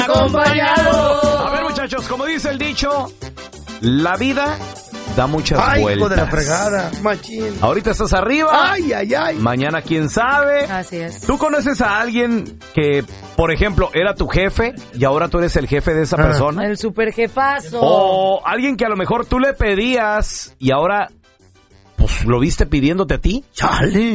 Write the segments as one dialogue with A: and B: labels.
A: acompañado.
B: A ver, muchachos, como dice el dicho, la vida da muchas vueltas.
C: Hijo de la fregada, machín.
B: Ahorita estás arriba.
C: Ay.
B: Mañana, quién sabe.
A: Así es.
B: ¿Tú conoces a alguien que, por ejemplo, era tu jefe y ahora tú eres el jefe de esa persona?
A: El super jefazo.
B: O alguien que a lo mejor tú le pedías y ahora, pues, lo viste pidiéndote a ti.
C: Chale.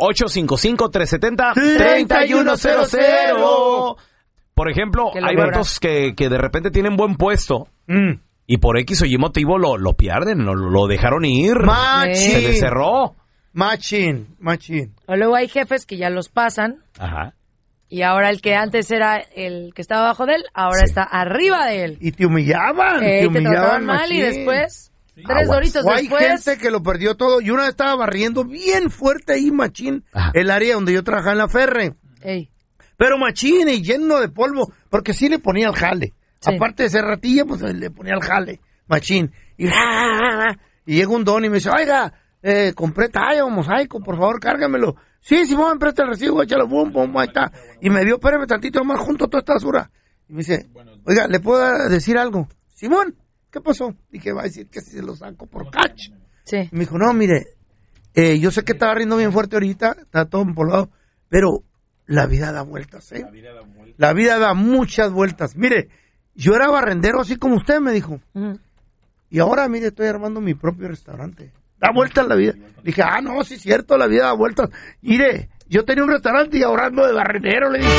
B: 1-855-370-3100. Por ejemplo,
A: Que lo
B: hay
A: logras.
B: vatos que de repente tienen buen puesto y por X o Y motivo lo pierden, lo dejaron ir.
C: Machín.
B: Se les cerró.
C: Machín.
A: O luego hay jefes que ya los pasan
B: Ajá.
A: y ahora el que antes era el que estaba abajo de él, ahora está arriba de él.
C: Y te humillaban.
A: Te trataban mal y
C: machín.
A: después, tres
B: Aguas.
A: doritos
C: O hay
A: después.
C: gente que lo perdió todo. Y una vez estaba barriendo bien fuerte ahí, machín,
B: Ajá.
C: el área donde yo trabajaba en la Ferre.
A: Ey,
C: Pero machín y lleno de polvo, porque sí le ponía el jale.
A: Sí.
C: Aparte de ser ratilla, pues le ponía el jale, machín. Y llega un don y me dice, oiga, compré tallo, mosaico, por favor, cárgamelo. Sí, Simón, presta el recibo, échalo, bum, bum, ahí está. Y me dio, espérame tantito más junto toda esta basura. Y me dice, oiga, ¿le puedo decir algo? Simón, ¿qué pasó? Dije, va a decir que si se lo saco por catch.
A: sí.
C: Y me dijo, no, mire, yo sé que estaba riendo bien fuerte ahorita, está todo empolvado, pero la vida da vueltas, ¿eh? La vida da muchas vueltas. Mire, yo era barrendero así como usted, me dijo.
A: Ujú.
C: Y ahora, mire, estoy armando mi propio restaurante. Da vueltas la vida. Dije, no, sí es cierto, la vida da vueltas. Mire, yo tenía un restaurante y ahora ando de barrendero, le dije.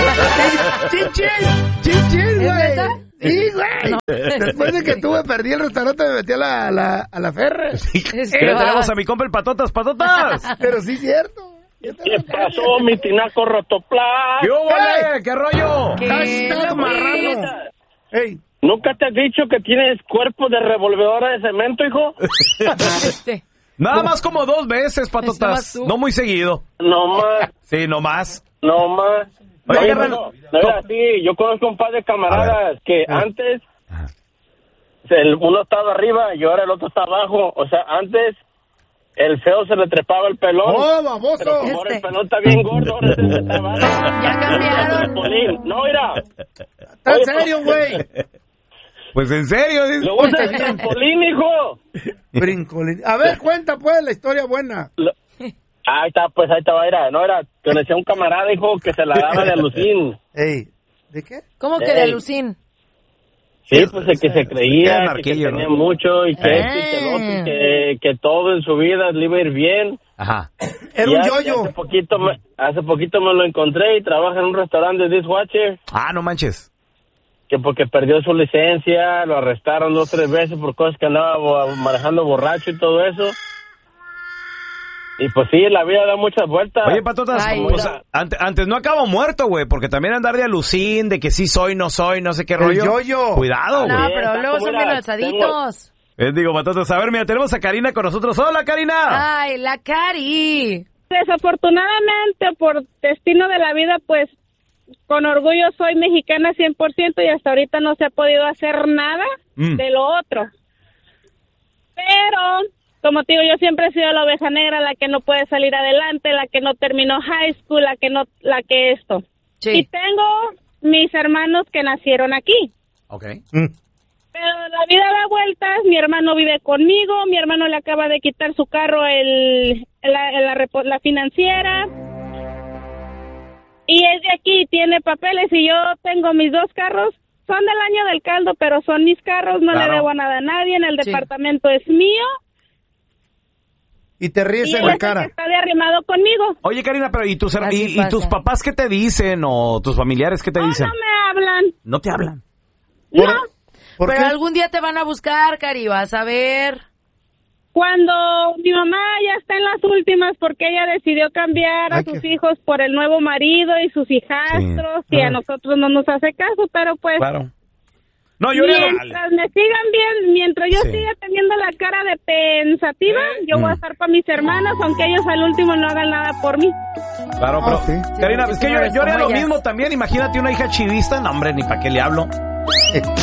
C: ¡Chin, güey!
A: neta?
C: Sí, güey. Después de que perdí el restaurante, me metí a la Ferre.
A: Es
B: Ya
A: que
B: tenemos
A: vas.
B: a mi compa el Patotas.
C: Pero sí es cierto.
D: ¿Qué pasó, mi tinaco rotoplas?
B: ¿Qué hubo, ¿Qué rollo?
A: ¿Qué
C: Hashtag
A: lo
C: marrano.
A: ves?
C: Ey,
D: ¿Nunca te has dicho que tienes cuerpo de revolvedora de cemento, hijo?
B: Nada más como 2 veces, Patotas.
A: Estabas tú.
B: No muy seguido.
D: No más,
B: Sí, no más.
D: no más.
B: Oye,
D: Oye,
B: carnal,
D: no era así. Yo conozco un par de camaradas que antes uno estaba arriba y ahora el otro está abajo. O sea, antes el feo se le trepaba el pelón.
C: ¡Oh, baboso!
D: Pero como ahora el pelón está bien gordo, ahora se le trepaba.
A: Ya cambiaron.
D: No, mira.
C: ¿Está en serio, güey?
B: Pues en serio.
D: Lo usa el trampolín, hijo.
C: Brincolín. A ver, cuenta, pues, la historia buena.
D: Ahí está, era. No, era que le decía un camarada, hijo, que se la daba de alucín.
C: Ey, ¿de qué?
A: ¿Cómo que de alucín?
D: Sí, pues el que se creía,
B: Era
D: que
B: narquillo,
D: tenía
B: ¿no?
D: mucho y que esto y que el otro, y que todo en su vida le iba a ir bien.
B: Ajá.
C: Era
D: Y
C: un
D: hace
C: yoyo.
D: hace poquito me lo encontré y trabaja en un restaurante de dishwasher,
B: Ah, no manches.
D: que porque perdió su licencia, lo arrestaron 2 o 3 veces por cosas que andaba manejando borracho y todo eso. Y pues sí, la vida da muchas vueltas.
B: Oye, Patotas,
A: Ay.
B: o sea, antes no acabo muerto, güey, porque también andar de alucín, de que sí soy, no soy, no sé qué
C: El
B: rollo.
C: yoyo.
B: Cuidado,
A: No,
B: güey.
A: pero luego son bien alzaditos.
B: Digo, Patotas, a ver, mira, tenemos a Karina con nosotros. ¡Hola, Karina!
A: Ay, la Cari.
E: Desafortunadamente, por destino de la vida, pues, con orgullo soy mexicana 100% y hasta ahorita no se ha podido hacer nada de lo otro. Pero, como te digo, yo siempre he sido la oveja negra, la que no puede salir adelante, la que no terminó high school, la que esto.
A: Sí.
E: Y tengo mis hermanos que nacieron aquí.
B: Ok.
E: Pero la vida da vueltas, mi hermano vive conmigo, mi hermano le acaba de quitar su carro la financiera, y es de aquí, tiene papeles, y yo tengo mis 2 carros, son del año del caldo, pero son mis carros, no
B: Claro.
E: le debo nada a nadie, el
A: Sí.
E: departamento es mío,
C: Y te ríes
E: y
C: en
E: él
C: la
E: es el
C: cara.
E: que está de arrimado conmigo.
B: Oye, Karina, pero ¿y tus
A: Así pasa.
B: papás qué te dicen? ¿O tus familiares qué te dicen?
E: No me hablan,
B: No te hablan.
C: ¿Por-
E: no.
C: ¿Por
A: Pero
C: qué?
A: algún día te van a buscar, Cari, vas a ver.
E: Cuando mi mamá ya está en las últimas porque ella decidió cambiar a
C: Ay,
E: sus
C: qué-
E: hijos por el nuevo marido y sus hijastros y a nosotros no nos hace caso, pero pues
B: Claro. No, yo le
E: mientras me sigan bien, mientras yo
B: Sí.
E: siga teniendo la cara de pensativa, yo voy a estar para mis hermanos, aunque ellos al último no hagan nada por mí.
B: Claro, pero...
C: sí.
B: Karina,
A: porque
B: es que
A: tú no eres
B: yo haría
A: como
B: lo
A: ellas.
B: mismo también. Imagínate una hija chivista. No, hombre, ni para qué le hablo.